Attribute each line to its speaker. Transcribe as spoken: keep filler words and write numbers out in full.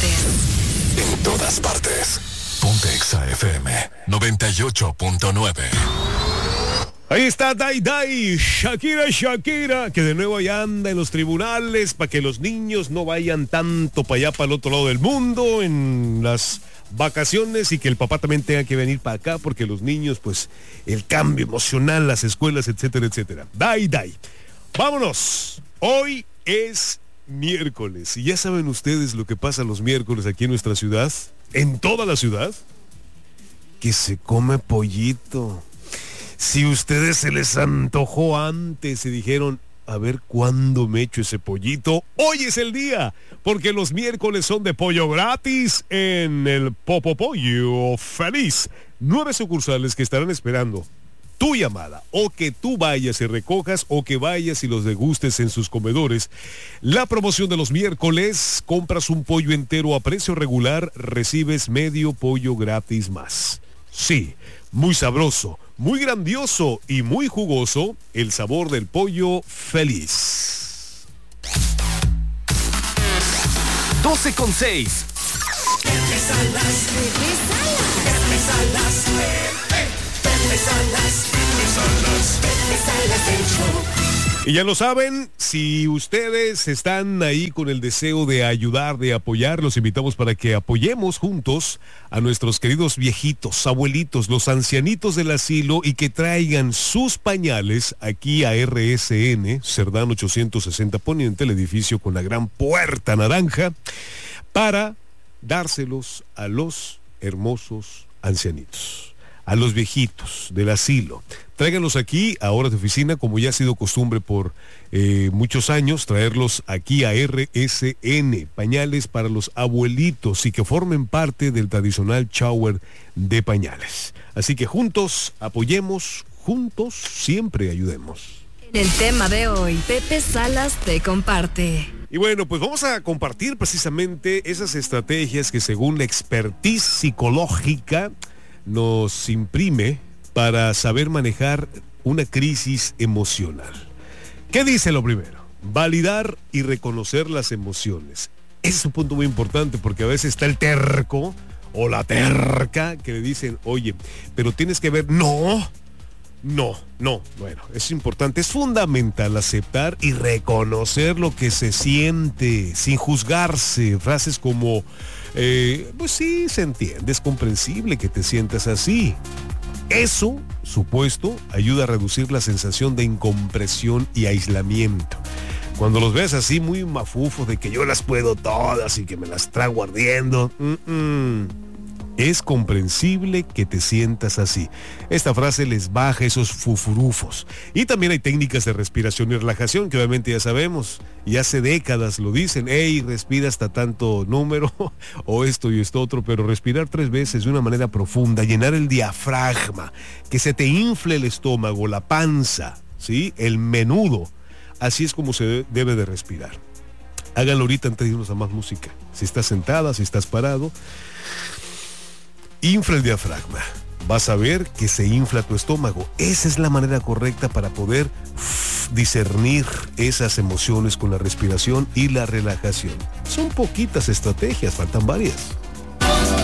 Speaker 1: partes.
Speaker 2: En todas partes. Ponte Exa F M noventa y ocho punto nueve.
Speaker 3: Ahí está Dai Dai, Shakira, Shakira, que de nuevo ya anda en los tribunales para que los niños no vayan tanto para allá, para el otro lado del mundo, en las vacaciones, y que el papá también tenga que venir para acá, porque los niños, pues, el cambio emocional, las escuelas, etcétera, etcétera. Dai Dai. Vámonos. Hoy es miércoles, y ya saben ustedes lo que pasa los miércoles aquí en nuestra ciudad, en toda la ciudad, que se come pollito. Si ustedes se les antojó antes y dijeron, a ver cuándo me echo ese pollito, hoy es el día, porque los miércoles son de pollo gratis en el Popo Pollo Feliz. Nueve sucursales que estarán esperando tu llamada, o que tú vayas y recojas, o que vayas y los degustes en sus comedores. La promoción de los miércoles: compras un pollo entero a precio regular, recibes medio pollo gratis más. Sí, muy sabroso, muy grandioso y muy jugoso, el sabor del pollo feliz.
Speaker 2: doce con seis.
Speaker 3: Y ya lo saben, si ustedes están ahí con el deseo de ayudar, de apoyar, los invitamos para que apoyemos juntos a nuestros queridos viejitos, abuelitos, los ancianitos del asilo, y que traigan sus pañales aquí a R S N, Cerdán ochocientos sesenta Poniente, el edificio con la gran puerta naranja, para dárselos a los hermosos ancianitos, a los viejitos del asilo. Tráiganlos aquí a horas de oficina, como ya ha sido costumbre por eh, muchos años, traerlos aquí a R S N, pañales para los abuelitos, y que formen parte del tradicional shower de pañales. Así que juntos apoyemos, juntos siempre ayudemos.
Speaker 1: En el tema de hoy, Pepe Salas te comparte.
Speaker 3: Y bueno, pues vamos a compartir precisamente esas estrategias que, según la expertise psicológica, nos imprime para saber manejar una crisis emocional. ¿Qué dice lo primero? Validar y reconocer las emociones. Ese es un punto muy importante, porque a veces está el terco o la terca que le dicen, oye, pero tienes que ver, no, no, no. Bueno, es importante, es fundamental aceptar y reconocer lo que se siente sin juzgarse. Frases como, eh, pues sí, se entiende, es comprensible que te sientas así. Eso, supuesto, ayuda a reducir la sensación de incompresión y aislamiento. Cuando los ves así muy mafufos de que yo las puedo todas y que me las trago ardiendo, mm-mm. Es comprensible que te sientas así. Esta frase les baja esos fufurufos. Y también hay técnicas de respiración y relajación que obviamente ya sabemos, y hace décadas lo dicen, hey, respira hasta tanto número, o esto y esto otro, pero respirar tres veces de una manera profunda, llenar el diafragma, que se te infle el estómago, la panza, ¿sí? El menudo. Así es como se debe de respirar. Háganlo ahorita antes de irnos a más música. Si estás sentada, si estás parado, infla el diafragma. Vas a ver que se infla tu estómago. Esa es la manera correcta para poder uff, discernir esas emociones con la respiración y la relajación. Son poquitas estrategias, faltan varias.